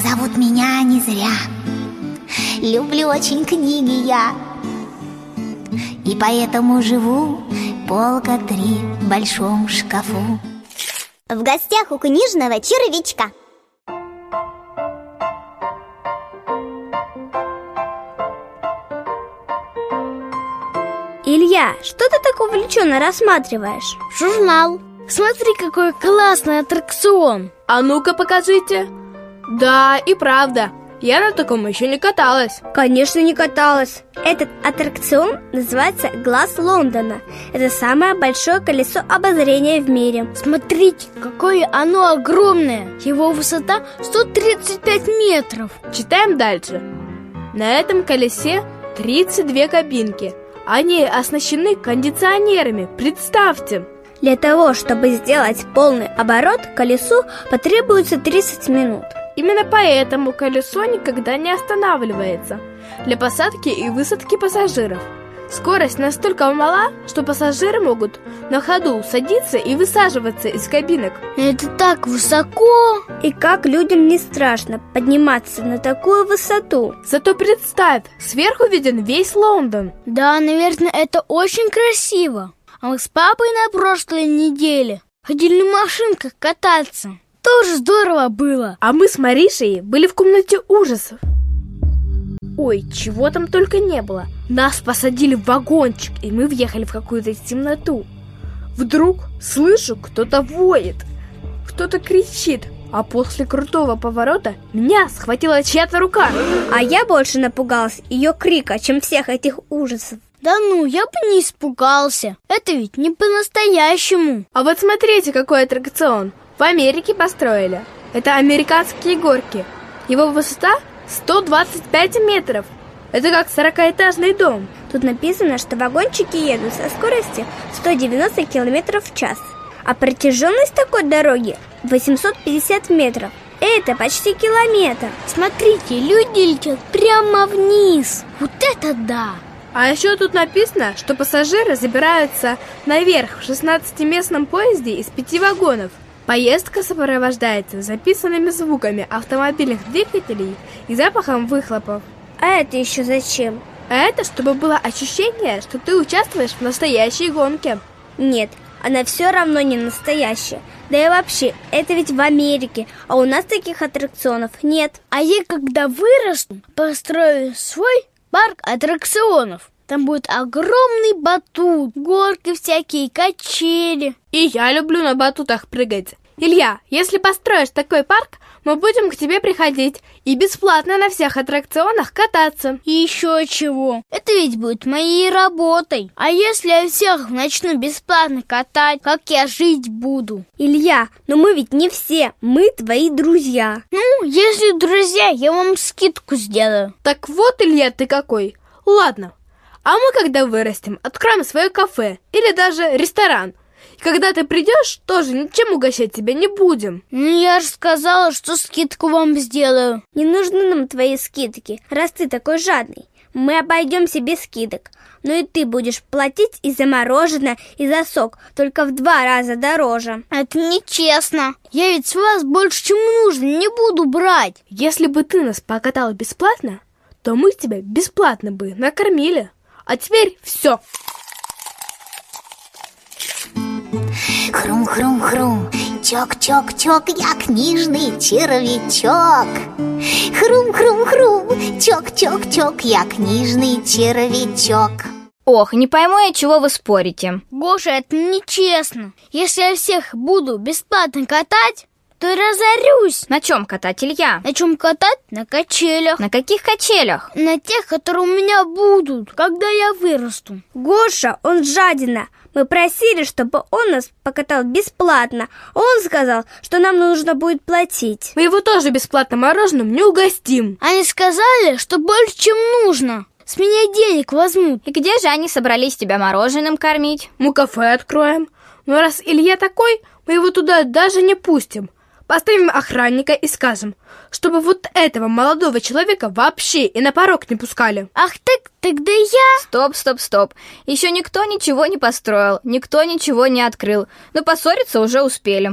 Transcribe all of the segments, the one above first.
зовут меня не зря. Люблю очень книги я, и поэтому живу полка 3 в большом шкафу. В гостях у книжного червячка. Илья, что ты так увлеченно рассматриваешь? Журнал. Смотри, какой классный аттракцион. А ну-ка покажите. Да, и правда, я на таком еще не каталась. Конечно, не каталась. Этот аттракцион называется «Глаз Лондона». Это самое большое колесо обозрения в мире. Смотрите, какое оно огромное. Его высота 135 метров. Читаем дальше. На этом колесе 32 кабинки. Они оснащены кондиционерами, представьте. Для того, чтобы сделать полный оборот, колесу потребуется 30 минут. Именно поэтому колесо никогда не останавливается для посадки и высадки пассажиров. Скорость настолько мала, что пассажиры могут на ходу садиться и высаживаться из кабинок. Это так высоко! И как людям не страшно подниматься на такую высоту? Зато представь, сверху виден весь Лондон. Да, наверное, это очень красиво. А мы с папой на прошлой неделе ходили на машинках кататься. Тоже здорово было. А мы с Маришей были в комнате ужасов. Ой, чего там только не было. Нас посадили в вагончик, и мы въехали в какую-то темноту. Вдруг слышу, кто-то воет, кто-то кричит, а после крутого поворота меня схватила чья-то рука. А я больше напугалась ее крика, чем всех этих ужасов. Да ну, я бы не испугался. Это ведь не по-настоящему. А вот смотрите, какой аттракцион в Америке построили. Это американские горки. Его высота 125 метров. Это как 40-этажный дом. Тут написано, что вагончики едут со скоростью 190 км в час. А протяженность такой дороги 850 метров. Это почти километр. Смотрите, люди летят прямо вниз. Вот это да! А еще тут написано, что пассажиры забираются наверх в 16-местном поезде из 5 вагонов. Поездка сопровождается записанными звуками автомобильных двигателей и запахом выхлопов. А это еще зачем? А это чтобы было ощущение, что ты участвуешь в настоящей гонке. Нет, она все равно не настоящая. Да и вообще, это ведь в Америке, а у нас таких аттракционов нет. А я, когда вырасту, построю свой парк аттракционов. Там будет огромный батут, горки всякие, качели. И я люблю на батутах прыгать. Илья, если построишь такой парк, мы будем к тебе приходить и бесплатно на всех аттракционах кататься. И еще чего? Это ведь будет моей работой. А если я всех начну бесплатно катать, как я жить буду? Илья, но мы ведь не все, мы твои друзья. Ну, если друзья, я вам скидку сделаю. Так вот, Илья, ты какой. Ладно, а мы, когда вырастем, откроем свое кафе или даже ресторан. И когда ты придешь, тоже ничем угощать тебя не будем. Ну, я же сказала, что скидку вам сделаю. Не нужны нам твои скидки, раз ты такой жадный. Мы обойдемся без скидок. Но и ты будешь платить и за мороженое, и за сок, только в 2 раза дороже. Это нечестно. Я ведь с вас больше, чем нужно, не буду брать. Если бы ты нас покатал бесплатно, то мы тебя бесплатно бы накормили. А теперь все. Хрум-хрум-хрум, чок-чок-чок, я книжный червячок. Хрум-хрум-хрум, чок-чок-чок, я книжный червячок. Ох, не пойму я, чего вы спорите. Гоша, это нечестно. Если я всех буду бесплатно катать, то разорюсь. На чем катать, Илья? На чем катать? На качелях. На каких качелях? На тех, которые у меня будут, когда я вырасту. Гоша, он жадина. Мы просили, чтобы он нас покатал бесплатно. Он сказал, что нам нужно будет платить. Мы его тоже бесплатно мороженым не угостим. Они сказали, что больше, чем нужно. С меня денег возьмут. И где же они собрались тебя мороженым кормить? Мы кафе откроем. Но раз Илья такой, мы его туда даже не пустим. Поставим охранника и скажем, чтобы вот этого молодого человека вообще и на порог не пускали. Ах так, тогда я... Стоп. Еще никто ничего не построил, никто ничего не открыл. Но поссориться уже успели.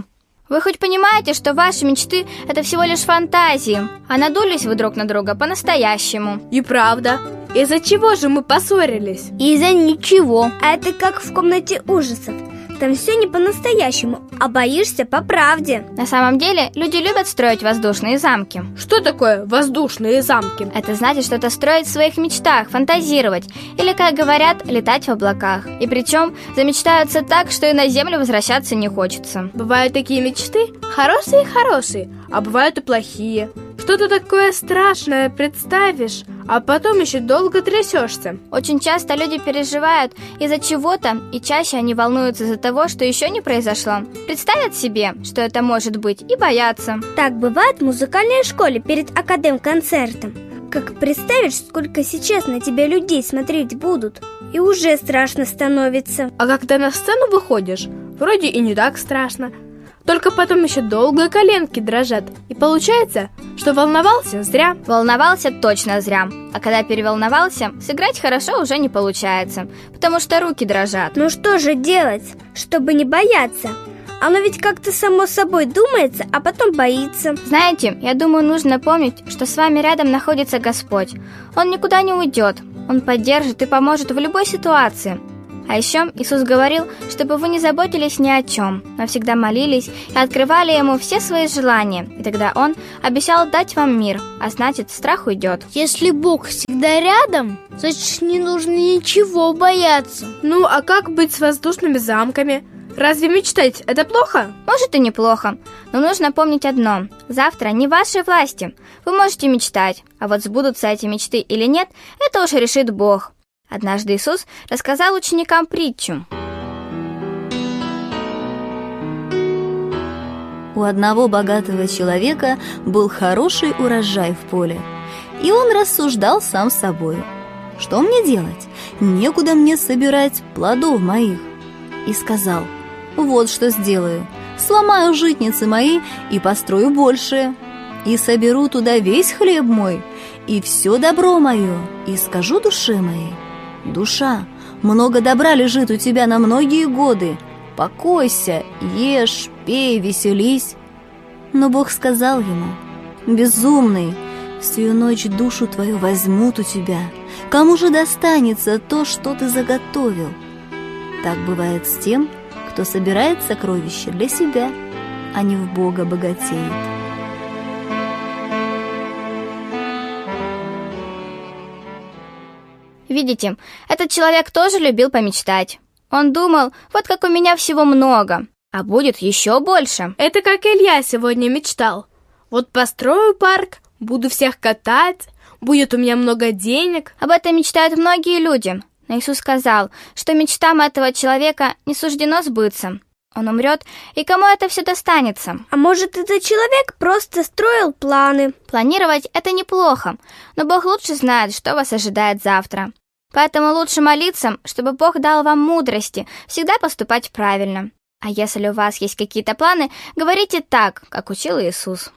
Вы хоть понимаете, что ваши мечты – это всего лишь фантазии, а надулись вы друг на друга по-настоящему? И правда. Из-за чего же мы поссорились? Из-за ничего. А это как в комнате ужасов. Там все не по-настоящему, а боишься по правде. На самом деле, люди любят строить воздушные замки. Что такое воздушные замки? Это значит что-то строить в своих мечтах, фантазировать, или, как говорят, летать в облаках. И причем замечтаются так, что и на землю возвращаться не хочется. Бывают такие мечты хорошие, а бывают и плохие. Что-то такое страшное представишь, а потом еще долго трясешься. Очень часто люди переживают из-за чего-то, и чаще они волнуются из-за того, что еще не произошло. Представят себе, что это может быть, и боятся. Так бывает в музыкальной школе перед академ-концертом. Как представишь, сколько сейчас на тебя людей смотреть будут, и уже страшно становится. А когда на сцену выходишь, вроде и не так страшно. Только потом еще долго коленки дрожат. И получается, что волновался зря. Волновался точно зря. А когда переволновался, сыграть хорошо уже не получается, потому что руки дрожат. Ну что же делать, чтобы не бояться? Оно ведь как-то само собой думается, а потом боится. Знаете, я думаю, нужно помнить, что с вами рядом находится Господь. Он никуда не уйдет. Он поддержит и поможет в любой ситуации. А еще Иисус говорил, чтобы вы не заботились ни о чем, но всегда молились и открывали Ему все свои желания. И тогда Он обещал дать вам мир, а значит, страх уйдет. Если Бог всегда рядом, значит, не нужно ничего бояться. Ну, а как быть с воздушными замками? Разве мечтать – это плохо? Может и неплохо, но нужно помнить одно. Завтра не в вашей власти. Вы можете мечтать, а вот сбудутся эти мечты или нет, это уж решит Бог. Однажды Иисус рассказал ученикам притчу. У одного богатого человека был хороший урожай в поле, и он рассуждал сам с собой: что мне делать? Некуда мне собирать плодов моих. И сказал: вот что сделаю: сломаю житницы мои и построю большее, и соберу туда весь хлеб мой и все добро мое, и скажу душе моей: душа, много добра лежит у тебя на многие годы, покойся, ешь, пей, веселись. Но Бог сказал ему: безумный, всю ночь душу твою возьмут у тебя, кому же достанется то, что ты заготовил? Так бывает с тем, кто собирает сокровища для себя, а не в Бога богатеет. Видите, этот человек тоже любил помечтать. Он думал, вот как у меня всего много, а будет еще больше. Это как Илья сегодня мечтал. Вот построю парк, буду всех катать, будет у меня много денег. Об этом мечтают многие люди. Но Иисус сказал, что мечтам этого человека не суждено сбыться. Он умрет, и кому это все достанется? А может, этот человек просто строил планы? Планировать – это неплохо, но Бог лучше знает, что вас ожидает завтра. Поэтому лучше молиться, чтобы Бог дал вам мудрости всегда поступать правильно. А если у вас есть какие-то планы, говорите так, как учил Иисус.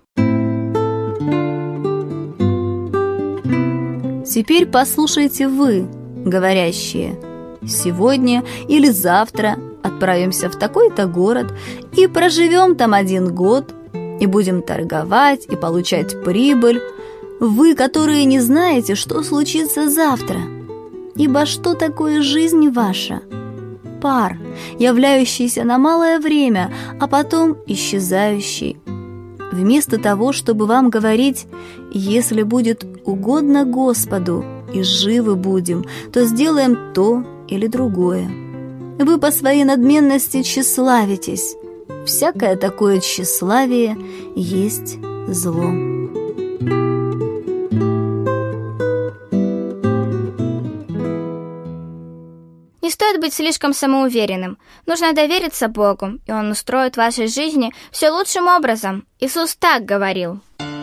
Теперь послушайте вы, говорящие: сегодня или завтра отправимся в такой-то город и проживем там 1 год, и будем торговать и получать прибыль. Вы, которые не знаете, что случится завтра. Ибо что такое жизнь ваша? Пар, являющийся на малое время, а потом исчезающий. Вместо того, чтобы вам говорить: если будет угодно Господу и живы будем, то сделаем то или другое. Вы по своей надменности тщеславитесь. Всякое такое тщеславие есть зло. Не стоит быть слишком самоуверенным. Нужно довериться Богу, и Он устроит в вашей жизни все лучшим образом. Иисус так говорил.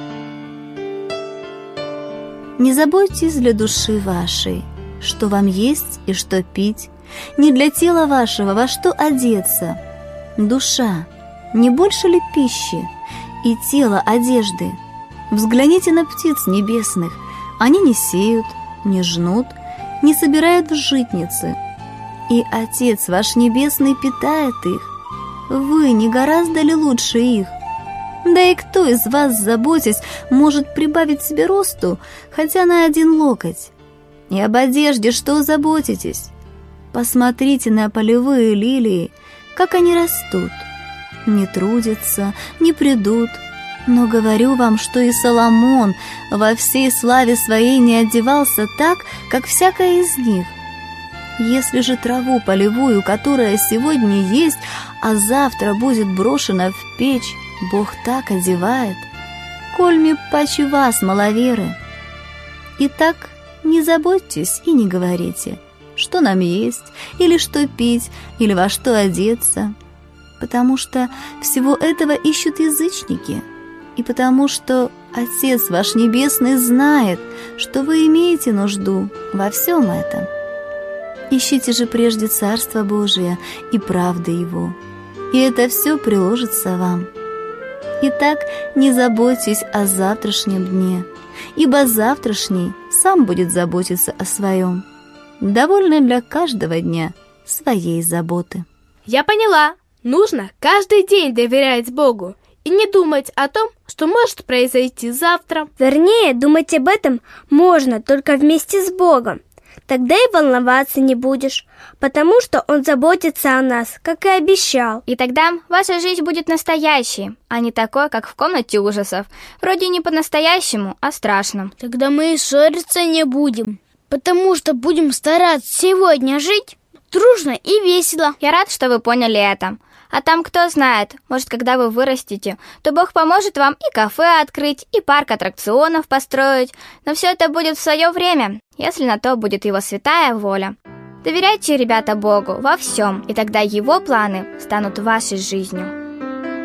Не заботьтесь для души вашей, что вам есть и что пить, не для тела вашего, во что одеться. Душа, не больше ли пищи, и тело одежды? Взгляните на птиц небесных, они не сеют, не жнут, не собирают в житницы, и Отец ваш Небесный питает их. Вы не гораздо ли лучше их? Да и кто из вас, заботясь, может прибавить себе росту хотя на 1 локоть? И об одежде что заботитесь? Посмотрите на полевые лилии, как они растут. Не трудятся, не придут. Но говорю вам, что и Соломон во всей славе своей не одевался так, как всякая из них. Если же траву полевую, которая сегодня есть, а завтра будет брошена в печь, Бог так одевает, кольми паче вас, маловеры. Итак, не заботьтесь и не говорите, что нам есть, или что пить, или во что одеться, потому что всего этого ищут язычники, и потому что Отец ваш Небесный знает, что вы имеете нужду во всем этом. Ищите же прежде Царство Божие и правды Его, и это все приложится вам. Итак, не заботьтесь о завтрашнем дне, ибо завтрашний сам будет заботиться о своем. Довольно для каждого дня своей заботы. Я поняла. Нужно каждый день доверять Богу и не думать о том, что может произойти завтра. Вернее, думать об этом можно только вместе с Богом. Тогда и волноваться не будешь, потому что Он заботится о нас, как и обещал. И тогда ваша жизнь будет настоящей, а не такой, как в комнате ужасов. Вроде не по-настоящему, а страшно. Тогда мы и ссориться не будем, потому что будем стараться сегодня жить дружно и весело. Я рад, что вы поняли это. А там кто знает, может, когда вы вырастете, то Бог поможет вам и кафе открыть, и парк аттракционов построить. Но все это будет в свое время, если на то будет Его святая воля. Доверяйте, ребята, Богу во всем, и тогда Его планы станут вашей жизнью.